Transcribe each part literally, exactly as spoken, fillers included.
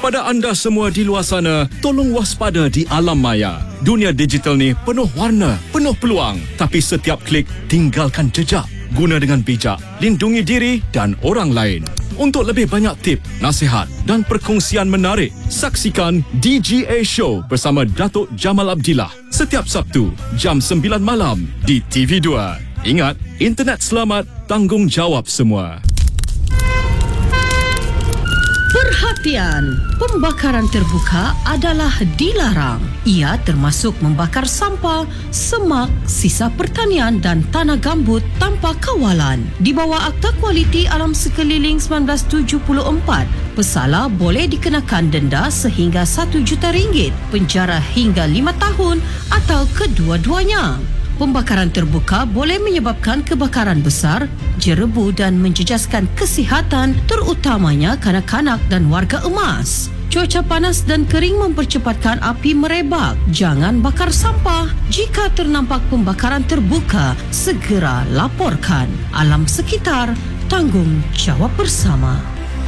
Kepada anda semua di luar sana, tolong waspada di alam maya. Dunia digital ni penuh warna, penuh peluang. Tapi setiap klik, tinggalkan jejak. Guna dengan bijak, lindungi diri dan orang lain. Untuk lebih banyak tip, nasihat dan perkongsian menarik, saksikan D G A Show bersama Datuk Jamal Abdillah setiap Sabtu jam sembilan malam di T V dua. Ingat, internet selamat, tanggungjawab semua. Perhatian, pembakaran terbuka adalah dilarang. Ia termasuk membakar sampah, semak, sisa pertanian dan tanah gambut tanpa kawalan. Di bawah Akta Kualiti Alam Sekeliling seribu sembilan ratus tujuh puluh empat, pesalah boleh dikenakan denda sehingga satu juta ringgit, penjara hingga lima tahun atau kedua-duanya. Pembakaran terbuka boleh menyebabkan kebakaran besar, jerebu dan menjejaskan kesihatan terutamanya kanak-kanak dan warga emas. Cuaca panas dan kering mempercepatkan api merebak. Jangan bakar sampah. Jika ternampak pembakaran terbuka, segera laporkan. Alam sekitar, tanggungjawab bersama.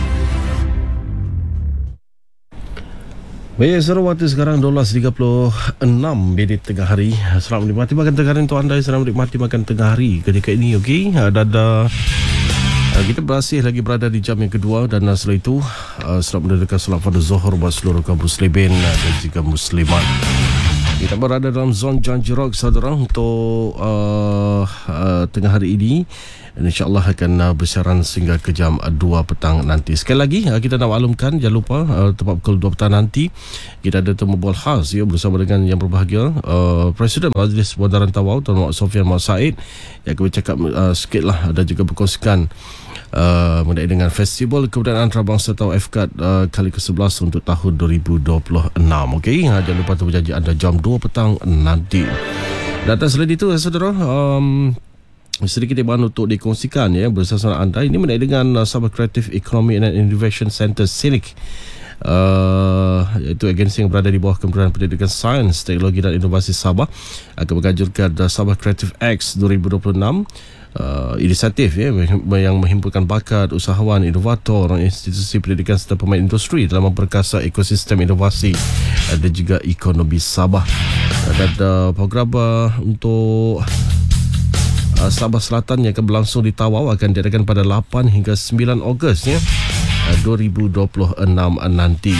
Baik, saudara, sekarang dua belas tiga puluh enam minit tengah hari. Selamat menikmati makan tengah hari untuk anda. Selamat menikmati makan tengah hari ketika ini, okey. Dan uh, kita masih lagi berada di jam yang kedua dan uh, setelah itu uh, selamat mendirikan solat fardu Zuhur buat seluruh kaum muslimin dan juga muslimat. Kita berada dalam zon Janji Rock, saudara, untuk uh, uh, tengah hari ini. Dan insyaAllah akan uh, bersiaran sehingga ke jam uh, dua petang nanti. Sekali lagi, uh, kita nak maklumkan, jangan lupa uh, tepat pukul dua petang nanti kita ada temu bual khas ya, bersama dengan yang berbahagia uh, Presiden Majlis Bandar Rantau Tuan Muhammad Sofian Muhammad Said, yang akan bercakap uh, sikit lah dan juga berkongsikan uh, mengenai dengan Festival Kebudayaan Antarabangsa atau F C A D uh, kali ke sebelas untuk tahun dua ribu dua puluh enam. Okey, uh, jangan lupa tu berjanji anda jam dua petang nanti. Dan selain itu, saudara, um, sedikit imbauan untuk dikongsikan ya bersama anda. Ini mengenai dengan uh, Sabah Creative Economy and Innovation Centre S I N I C, uh, iaitu agensi yang berada di bawah Kementerian Pendidikan, Sains, Teknologi dan Inovasi Sabah, akan menganjurkan uh, Sabah Creative X dua ribu dua puluh enam. Uh, inisiatif ya, yang menghimpunkan bakat, usahawan, inovator, institusi pendidikan serta pemain industri dalam memperkasa ekosistem inovasi uh, dan juga ekonomi Sabah. Uh, dan uh, program uh, untuk Uh, Sabah Selatan yang akan berlangsung di Tawau akan diadakan pada lapan hingga sembilan Ogos ya, uh, dua ribu dua puluh enam nanti.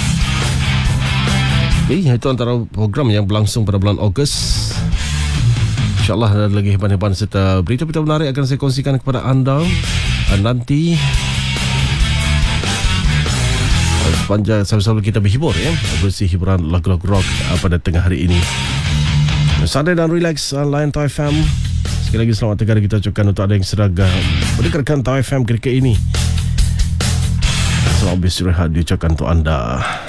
Okay, itu antara program yang berlangsung pada bulan Ogos. InsyaAllah ada lagi hebat-hebat serta berita-berita menarik akan saya kongsikan kepada anda uh, nanti uh, sepanjang sambil-sambil kita berhibur ya, bersih hiburan lagu-lagu rock uh, pada tengah hari ini. Santai dan relax, uh, Layan Tau F M. Sekali lagi selamat tengah hari kita ucapkan untuk anda yang sedang mendengarkan Tau F M ketika ini. Selamat beristirahat diucapkan untuk anda.